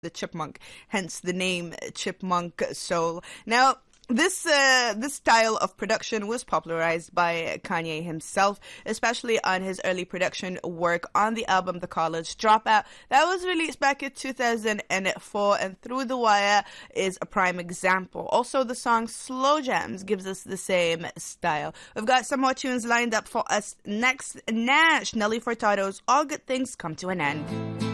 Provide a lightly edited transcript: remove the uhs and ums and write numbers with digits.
the chipmunk, hence the name Chipmunk Soul. Now, this style of production was popularized by Kanye himself, especially on his early production work on the album The College Dropout. That was released back in 2004, and Through the Wire is a prime example. Also, the song Slow Jams gives us the same style. We've got some more tunes lined up for us next. Nash, Nelly Furtado's All Good Things Come to an End.